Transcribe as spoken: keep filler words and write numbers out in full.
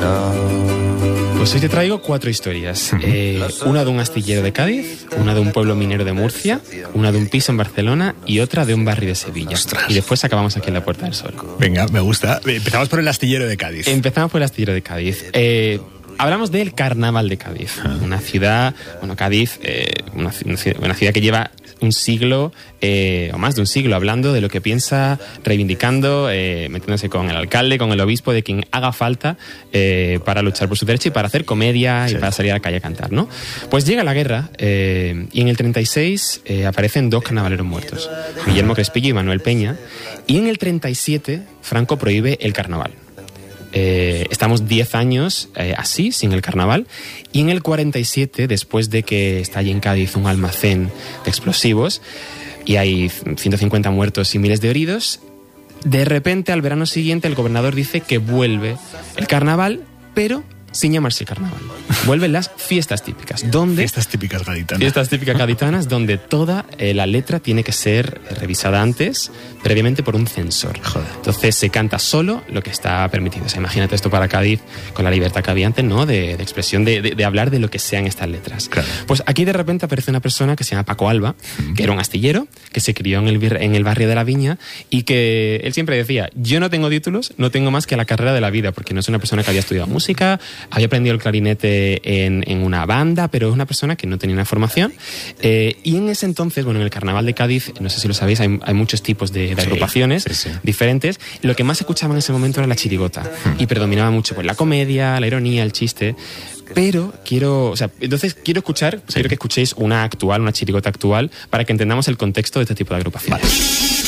Pues hoy te traigo cuatro historias. Eh, una de un astillero de Cádiz, una de un pueblo minero de Murcia, una de un piso en Barcelona y otra de un barrio de Sevilla. Ostras. Y después acabamos aquí en la Puerta del Sol. Venga, me gusta. Empezamos por el astillero de Cádiz. Empezamos por el astillero de Cádiz. Eh, hablamos del Carnaval de Cádiz. Ah. Una ciudad, bueno, Cádiz, eh, una, una ciudad que lleva un siglo eh, o más de un siglo hablando de lo que piensa, reivindicando, eh, metiéndose con el alcalde, con el obispo, de quien haga falta eh, para luchar por su derecho y para hacer comedia sí. y para salir a la calle a cantar, ¿no? Pues llega la guerra eh, y en el treinta y seis eh, aparecen dos carnavaleros muertos, Guillermo Crespillo y Manuel Peña, y en el treinta y siete Franco prohíbe el carnaval. Eh, estamos diez años eh, así, sin el carnaval, y en el cuarenta y siete, después de que estalle en Cádiz un almacén de explosivos y hay ciento cincuenta muertos y miles de heridos, de repente al verano siguiente el gobernador dice que vuelve el carnaval, pero sin llamarse carnaval. Vuelven las fiestas típicas. Donde, fiestas típicas gaditanas. Fiestas típicas gaditanas, donde toda eh, la letra tiene que ser revisada antes, previamente por un censor. Joder. Entonces se canta solo lo que está permitido. O sea, imagínate esto para Cádiz, con la libertad que había antes, ¿no? De, de expresión, de, de, de hablar de lo que sean estas letras. Claro. Pues aquí de repente aparece una persona que se llama Paco Alba, mm. que era un astillero, que se crió en el, en el barrio de La Viña, y que él siempre decía, yo no tengo títulos, no tengo más que la carrera de la vida, porque no es una persona que había estudiado música, había aprendido el clarinete en, en una banda, pero es una persona que no tenía una formación. Eh, y en ese entonces, bueno, en el Carnaval de Cádiz, no sé si lo sabéis, hay, hay muchos tipos de, de agrupaciones sí, sí, sí. diferentes. Lo que más se escuchaba en ese momento era la chirigota. Hmm. Y predominaba mucho pues, la comedia, la ironía, el chiste. Pero quiero, o sea, entonces quiero escuchar, sí. quiero que escuchéis una actual, una chirigota actual, para que entendamos el contexto de este tipo de agrupaciones. Vale.